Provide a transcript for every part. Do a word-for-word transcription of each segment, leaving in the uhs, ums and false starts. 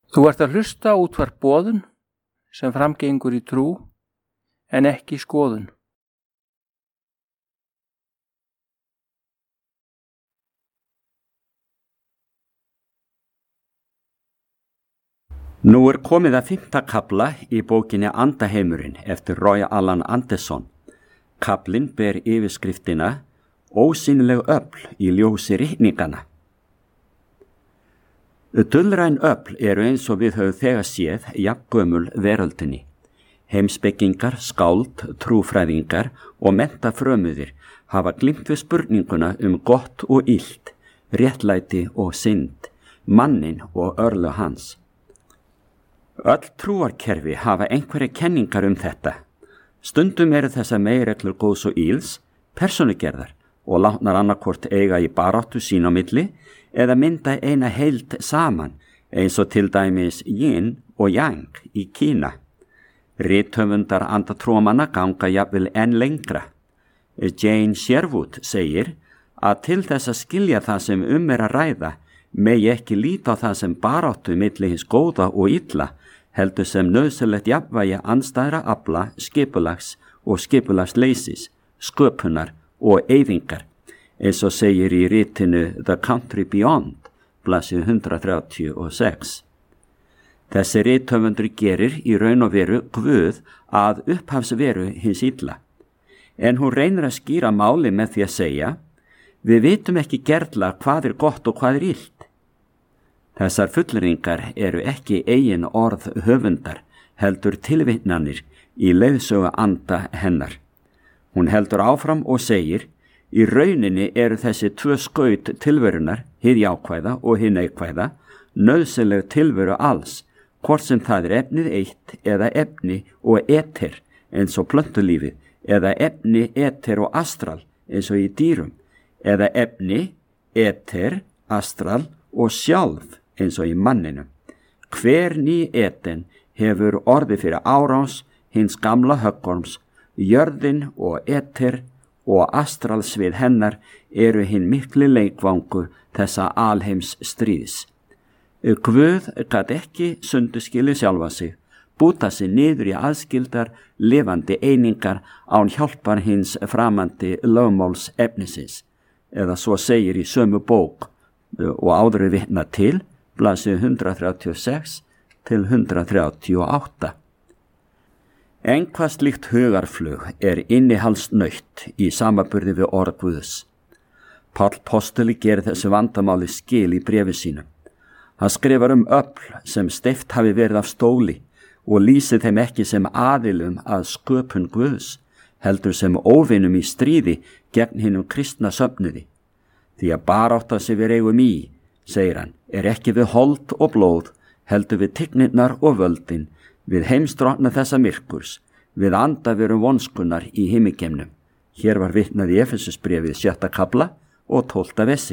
Þú ert að hlusta á útvarp Boðun sem framgengur í trú en ekki skoðun. Nú er komið að fimmta kafla í bókinni Andaheimurinn eftir Roy Alan Anderson. Kaflinn ber yfirskriftina Ósýnileg öfl í ljósi ritninganna. Dulræn öfl eru eins og við höfum þegar séð jafngömul veröldinni. Heimspekingar, skáld, trúfræðingar og menntafrömuðir hafa glímt við spurninguna um gott og illt, réttlæti og synd, mannin og örlög hans. Öll trúarkerfi hafa einhverja kenningar um þetta. Stundum eru þessar meginreglur góðs og ills persónugerðar og látnar annarkvort eiga í baráttu sín á milli eða mynda eina heild saman eins og til dæmis yin og yang í Kína. Rithöfundar andatrúamanna ganga jafnvel enn lengra. Jane Sherwood segir að til þess að skilja það sem um er að ræða megi ekki líta á það sem baráttu milli hins góða og illa, heldur sem nauðsynlegt jafnvægi andstæðra afla, skipulags og skipulagsleysis, sköpunar og eyðingar, eins og segir í ritinu The Country Beyond, blaðsíðu hundrað þrjátíu og sex. Þessi rithöfundur gerir í raun og veru Guð að upphafsveru hins illa, en hún reynir að skýra máli með því að segja, við vitum ekki gerla hvað er gott og hvað er illt. Þessar fulleringar eru ekki eigin orð höfundar, heldur tilvitnanir í leiðsögu anda hennar. Hún heldur áfram og segir, í rauninni eru þessi tvö skaut tilverunar, hið jákvæða og hið neikvæða, nauðsynleg tilveru alls, hvort sem það er efnið eitt eða efni og eter eins og plöntulífið, eða efni, eter og astral eins og í dýrum, eða efni, eter, astral og sjálf eins og í manninu. Hver ný eten hefur orðið fyrir árás hins gamla höggorms, jörðin og eter og astralsvið hennar eru hinn mikli leikvangur þessa alheims stríðs. Guð gat ekki sunduskili sjálfa sig, búta sig niður í aðskildar lifandi einingar án hjálpar hins framandi lögmáls efnisins, eða svo segir í sömu bók og áður er vitnað til, blaðsíðu hundrað þrjátíu og sex til hundrað þrjátíu og átta. En hvað slíkt hugarflug er innihaldsnautt í samanburði við orð Guðs. Páll postuli gerir þessu vandamáli skil í bréfi sínu. Hann skrifar um öfl sem steypt hafi verið af stóli og lýsir þeim ekki sem aðilum að sköpun Guðs, heldur sem óvinum í stríði gegn hinum kristna söfnuði. Því að barátta sem við eigum í, segir hann, er ekki við hold og blóð, heldur við tignirnar og völdin, við heimstrotna þessa myrkurs, við andaverum vonskunnar í himmigeimnum. Hér var vitnað í Efesusbréfið sjötta kafla og tólfta vessi.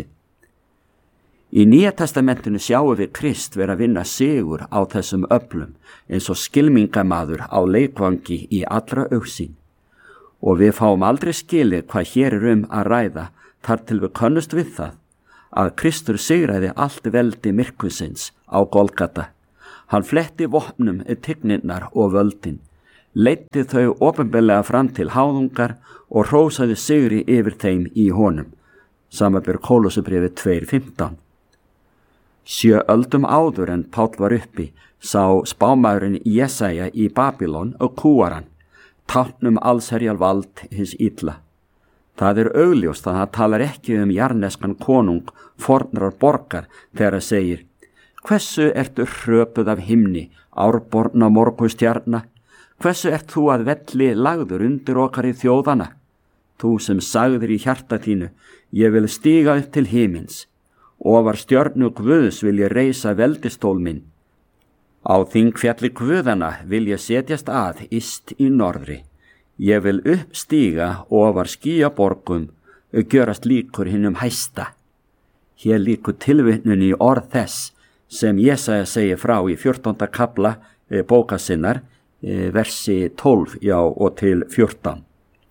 Í Nýja testamentinu sjáum við Krist vera að vinna sigur á þessum öflum eins og skylmingamaður á leikvangi í allra augsýn. Og við fáum aldrei skilið hvað hér er um að ræða þar til við könnust við það, að Kristur sigraði allt veldi myrkusins á Golgata. Hann fletti vopnum tignirnar og völdin, leiddi þau opinberlega fram til háðungar og hrósaði sigri yfir þeim í honum. Samanber Kólossubréfið tvö fimmtán. Sjö öldum áður en Páll var uppi, sá spámaðurinn Jesaja í Babylon og kúaran, táknum allsherjarvald hins illa. Það er augljóst að hann talar ekki um jarneskan konung fornrar borgar þegar það segir, hversu ertu hröpuð af himni, árborna morgunstjarna? Hversu ert þú að velli lagður undir okkar í þjóðana? Þú sem sagðir í hjarta þínu, ég vil stíga upp til himins. Ofar stjörnu Guðs vil ég reisa veldistól minn. Á þingfjalli Guðana vil ég setjast að yst í norðri. Ég vil uppstíga ofar skýjaborgum og gjörast líkur hinum hæsta. Hér líkur tilvitnun í orð þess sem Jesaja segir frá í fjórtánda kafla bóka sinnar, versi tólf já, og til fjórtán.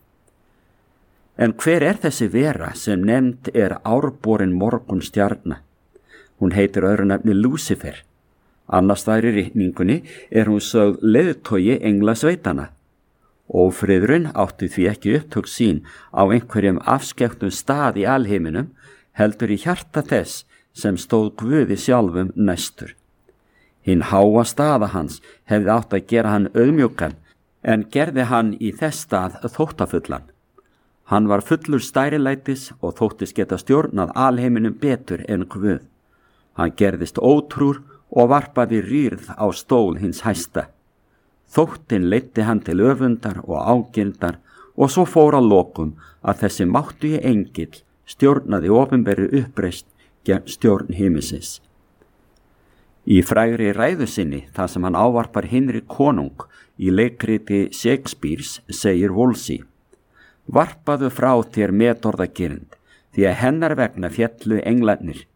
En hver er þessi vera sem nefnd er árborin morgunstjarna? Hún heitir öðru nafni Lúsifer. Annars þær í ritningunni er hún sögð leiðtogi englasveitana. Ófriðurinn átti því ekki upptök sín á einhverjum afskekktum stað í alheiminum, heldur í hjarta þess sem stóð Guði sjálfum næstur. Hinn háa staða hans hefði átt að gera hann auðmjúkan, en gerði hann í þess stað þóttafullan. Hann var fullur stærilætis og þóttist geta stjórnað alheiminum betur en Guð. Hann gerðist ótrúr og varpaði rýrð á stól hins hæsta. Þóttin leiddi hann til öfundar og ágirndar og svo fór að lokum að þessi máttugi engill stjórnaði opinberri uppreist gegn stjórn himinsins. Í frægri ræðu sinni, þar sem hann ávarpar Hinri konung í leikriti Shakespeares, segir Wolsey: Varpaðu frá þér metorðagirnd, því að hennar vegna féllu englarnir.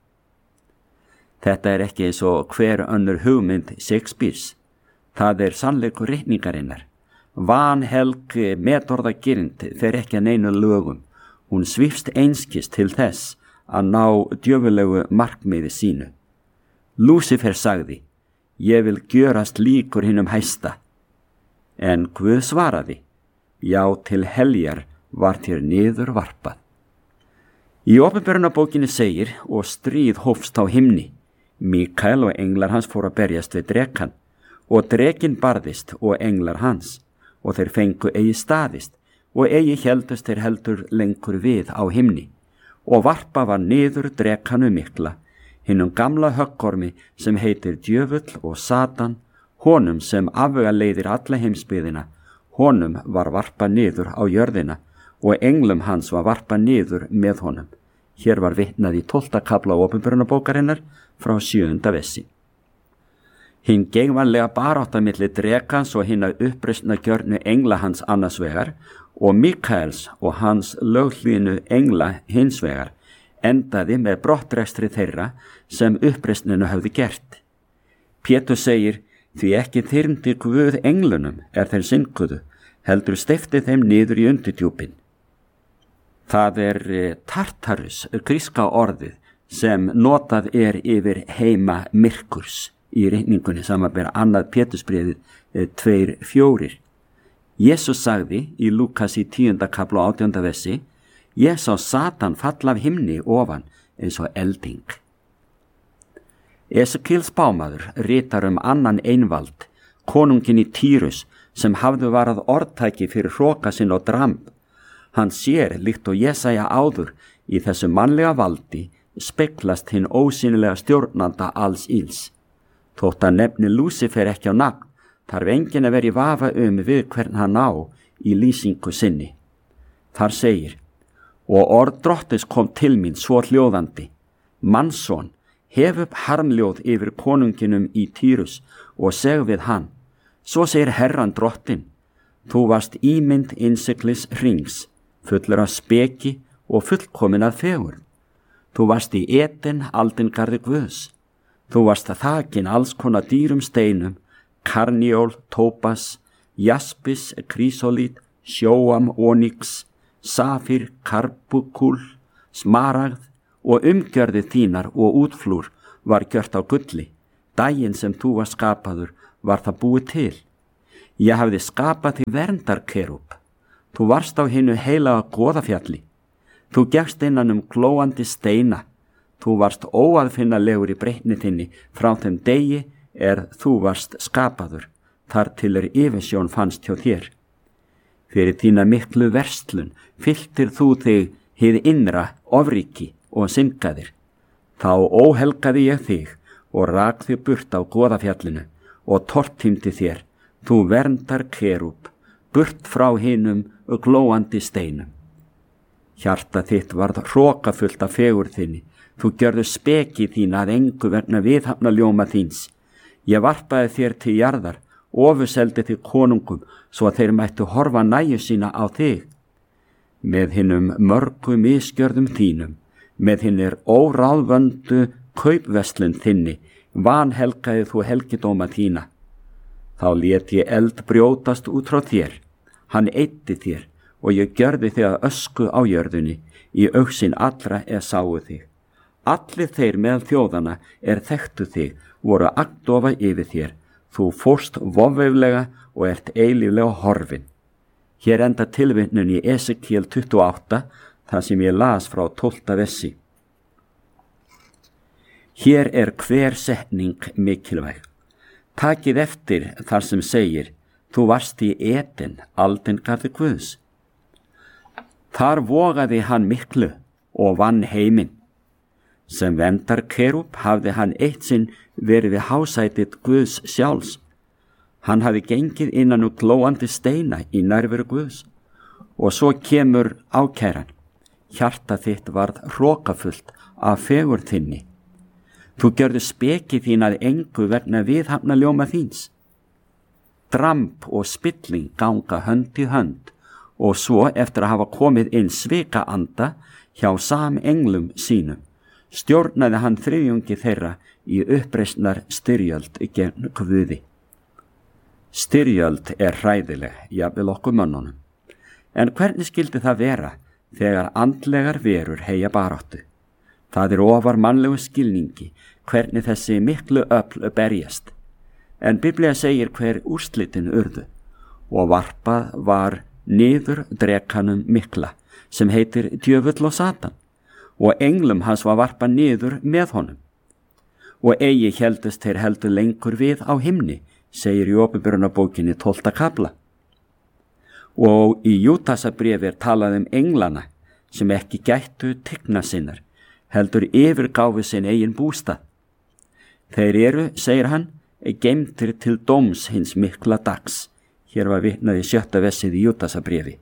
Þetta er ekki eins og hver önnur hugmynd Shakespeares. Það er sannleikur ritningarinnar. Vanhelg metorðagirnd fer ekki að neinu lögum. Hún svífst einskis til þess að ná djöfulegu markmiði sínu. Lúsifer sagði: Ég vil gjörast líkur hinum hæsta. En Guð svaraði: Já, til heljar var þér niður varpað. Í Opinberunarbókinni segir: Og stríð hófst á himni. Mikael og englar hans fóru að berjast við drekann, og drekinn barðist og englar hans, og þeir fengu eigi staðist, og eigi heldust þeir heldur lengur við á himni, og varpa var niður drekanu mikla, hinnum gamla höggormi sem heitir djöfull og Satan, honum sem afvega leiðir alla heimsbyðina, honum var varpa niður á jörðina, og englum hans var varpa niður með honum. Hér var vitnað í tólfta kafla Opinberunarbókarinnar frá sjöunda vessi. Hinn geigvanlega barátta milli drekans og hinna uppreisna gjörnu engla hans annars vegar og Mikaels og hans löghlýðnu engla hins vegar endaði með brottrekstri þeirra sem uppreisninu höfðu gert. Pétur segir: Því ekki þyrmdi Guð englunum er þeir synguðu, heldur steypti þeim niður í undirdjúpin. Það er Tartarus, gríska orðið, sem notað er yfir heima myrkurs í ritningunni samanber annað Pétursbréfið tveir fjórir. Jesús sagði í Lúkas í tíunda kafla og átjánda vessi: Ég sá Satan falla af himni ofan eins og elding. Esekíel spámaður ritar um annan einvald, konungin í Týrus, sem hafði varað orðtæki fyrir hroka sinn og dramb. Hann sér, líkt og Jesaja áður, í þessu mannlega valdi speglast hinn ósýnilega stjórnanda alls ills. Þótt að nefni Lúsifer ekki á nafn, þarf enginn að vera í vafa um við hvern hann á í lýsingu sinni. Þar segir: Og orð Drottins kom til mín svo hljóðandi: Mannsson, hef upp harmljóð yfir konunginum í Týrus og seg við hann: Svo segir Herran Drottin, þú varst ímynd innsiglis hrings, fullur af speki og fullkomin að fegurð. Þú varst í Eden aldingarði Guðs. Þú varst að þakin alls konar dýrum steinum, karniól, tópas, jaspis, krísolít, sjóam, ónix, safir, karbukúl, smaragð, og umgjörði þínar og útflúr var gjört á gulli. Daginn sem þú var skapaður var það búið til. Ég hafði skapað því verndarkerúb. Þú varst á hinu heilaga goðafjalli. Þú gekkst innan um glóandi steina. Þú varst óaðfinnalegur í breytni þinni frá þeim degi er þú varst skapaður, þar til er yfirsjón fannst hjá þér. Fyrir þína miklu verslun fylltir þú þig hið innra ofríki og syngaðir. Þá óhelgaði ég þig og rak þig burt á goðafjallinu og tortímdi þér, þú verndar kerúb, burt frá hinum og glóandi steinum. Hjarta þitt varð hrokafullt af fegurð þinni, þú gjörðu speki þína að engu vegna viðhafna ljóma þíns. Ég varpaði þér til jarðar, ofuseldi þig konungum, svo að þeir mættu horfa næju sína á þig. Með hinnum mörgu misgjörðum þínum, með hinnir óráðvöndu kaupverslun þinni, vanhelgaði þú helgidóma þína. Þá lét ég eld brjótast út frá þér, hann eyddi þér, og ég gjörði þig að ösku á jörðunni, í augsinn allra er sáu þig. Allir þeir meðal þjóðana er þekktu þig, voru agndofa yfir þér. Þú fórst vofveiflega og ert eilíflega horfin. Hér enda tilvitnun í Esekiel tuttugu og átta, þar sem ég las frá tólfta versi. Hér er hver setning mikilvæg. Takið eftir þar sem segir, þú varst í Eden, aldingarði Guðs. Þar vogaði hann miklu og vann heiminn. Sem verndar kerúb hafði hann eitt sinn verið við hásætið Guðs sjálfs. Hann hafði gengið innan úr glóandi steina í nærveru Guðs. Og svo kemur ákæran. Hjarta þitt varð hrokafullt af fegurð þinni. Þú gjörðu speki þín að engu vegna viðhafna ljóma þíns. Dramb og spilling ganga hönd í hönd og svo eftir að hafa komið inn svika anda hjá samenglum sínum, stjórnaði hann þriðjungi þeirra í uppreisnar styrjöld gegn Guði. Styrjöld er hræðileg, jafnvel okkur mönnunum. En hvernig skildi það vera þegar andlegar verur heyja baráttu? Það er ofar mannlegu skilningi hvernig þessi miklu öfl berjast. En Biblía segir hver úrslitin urðu og varpað var niður drekanum mikla sem heitir djöfull og Satan og englum hans var varpað niður með honum. Og eigi héldust þeir heldur lengur við á himni, segir í Opinberunarbókinni tólfta kafla. Og í Júdasarbréfi er talað um englana sem ekki gættu tigna sinnar, heldur yfirgáfu sinn eigin bústað. Þeir eru, segir hann, geymdir til dóms hins mikla dags. Hér var vitnað í sjötta versið í Júdasarbréfi.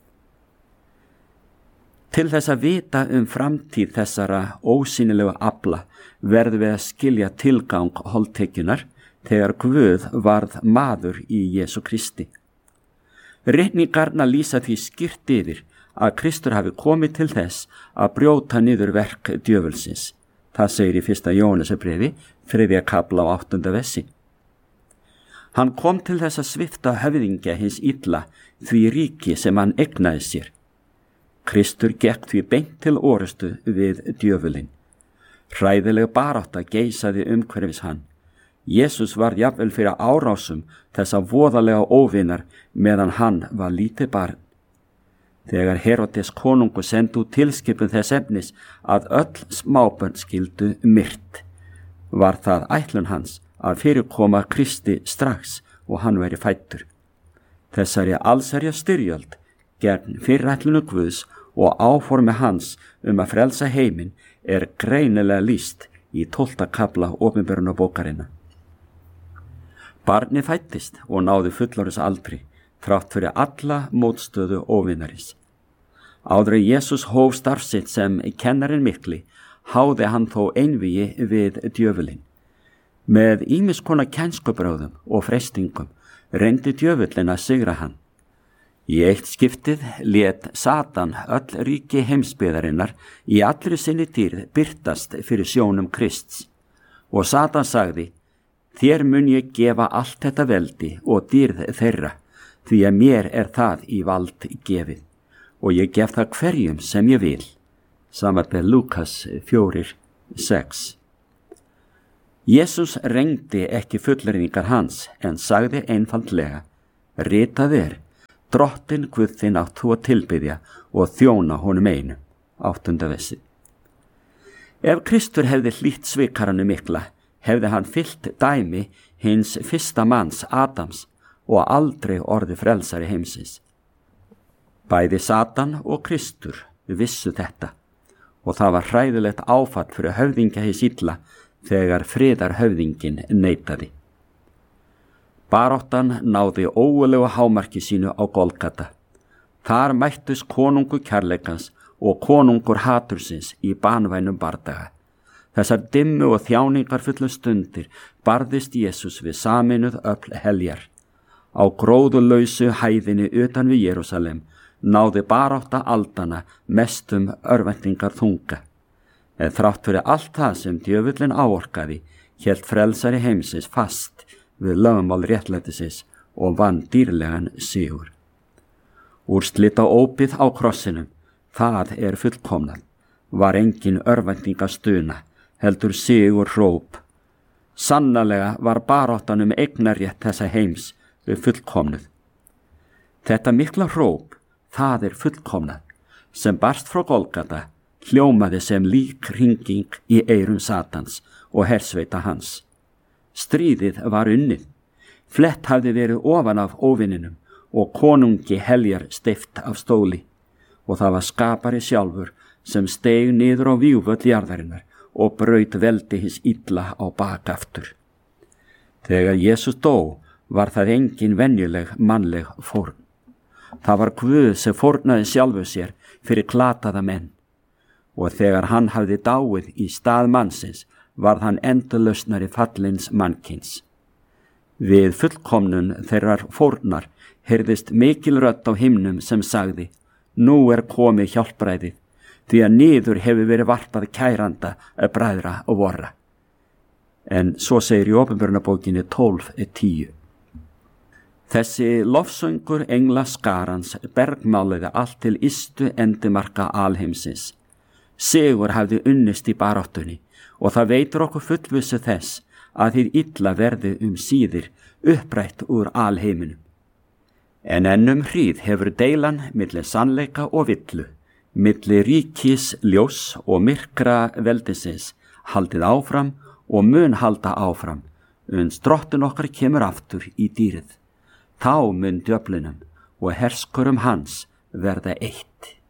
Til þess að vita um framtíð þessara ósýnilegu afla verður við að skilja tilgang holdtekjunar þegar Guð varð maður í Jesú Kristi. Ritningarna lýsa því skýrt yfir að Kristur hafi komið til þess að brjóta niður verk djöfulsins. Það segir í fyrsta Jóhannesarbréfi, þriðja kafla á áttunda versi. Hann kom til þess að svipta höfðingja hins illa því ríki sem hann eignaði sér. Kristur gekk því beint til orustu við djöfulinn. Hræðileg barátta geisaði umhverfis hann. Jesús var jafnvel fyrir árásum þessa voðalega óvinar meðan hann var lítið barn. Þegar Herodes konungur sendi út tilskipun þess efnis að öll smábörn skildu myrt, var það ætlun hans að fyrirkoma Kristi strax og hann veri fæddur. Þessari allsherja styrjöld gegn fyrirætlunu Guðs og áformi hans um að frelsa heiminn er greinilega lýst í tólfta kafla Opinberunarbókarinnar. Barnið fæddist og náði fullorðins aldri, þrátt fyrir alla mótstöðu óvinarins. Áður en Jesús hóf starf sitt sem kennarinn mikli, háði hann þó einvígi við djöfulinn. Með ýmiss konar kennskubrögðum og freistingum reyndi djöfullinn að sigra hann. Í eitt skiptið lét Satan öll ríki heimsbyggðarinnar í allri sinni dýrð birtast fyrir sjónum Krists. Og Satan sagði, þér mun ég gefa allt þetta veldi og dýrð þeirra, því að mér er það í vald gefið, og ég gef það hverjum sem ég vil. Samanber Lúkas fjórir sex. Jesús reyndi ekki fullyrðingar hans, en sagði einfaldlega, ritað er, Drottin Guð þinn átt þú að tilbiðja og þjóna honum einu. Áttunda versi. Ef Kristur hefði hlýtt svikaranum mikla, hefði hann fyllt dæmi hins fyrsta manns Adams og aldrei orði frelsari heimsins. Bæði Satan og Kristur vissu þetta og það var hræðilegt áfall fyrir höfðingja hins illa þegar friðarhöfðingin neitaði. Baráttan náði ógulegu hámarki sínu á Golgata. Þar mættust konungur kærleikans og konungur hatursins í banvænum bardaga. Þessar dimmu og þjáningar fullu stundir barðist Jesús við sameinuð öfl heljar. Á gróðulausu hæðinni utan við Jerúsalem náði barátta aldana mestum örvæntingar þunga. En þrátt fyrir allt það sem djöfullinn áorkaði, hélt frelsari heimsins fast við lögmál réttlætisins og vann dýrlegan sigur. Úrslit á ópið á krossinum, það er fullkomnað. var engin örvæntingastuna, heldur sigur hróp. Sannarlega var baráttan um eignarrétt þessa heims við fullkomnuð. Þetta mikla hróp, það er fullkomnað, sem barst frá Golgata, hljómaði sem lík hringing í eyrum Satans og hersveita hans. Stríðið var unnið. Flett hafði verið ofan af óvininum og konungi heljar steypt af stóli, og það var skapari sjálfur sem steig niður á vígvöll jarðarinnar og braut veldi hins illa á bak aftur. Þegar Jesús dó var það engin venjuleg mannleg fórn. Það var Guð sem fórnaði sjálfu sér fyrir klataða menn, og þegar hann hafði dáið í stað mannsins varð hann endurlausnari fallins mannkins. Við fullkomnun þeirrar fórnar heyrðist mikil rödd á himnum sem sagði: Nú er komið hjálpræðið, því að niður hefur verið varpað kæranda að bræðra og vorra. En svo segir í Opinberunarbókinni tólf tíu. Þessi lofsöngur engla skarans bergmáliði allt til ystu endimarka alheimsins. Sigur hafði unnist í baráttunni, og það veitur okkur fullvissu þess að þið illa verði um síðir upprætt úr alheiminum. En ennum hríð hefur deilan milli sannleika og villu, milli ríkis ljós og myrkra veldisins haldið áfram og mun halda áfram, uns drottinn okkar kemur aftur í dýrið. Þá mun djöflinum og herskurum hans verða eitt.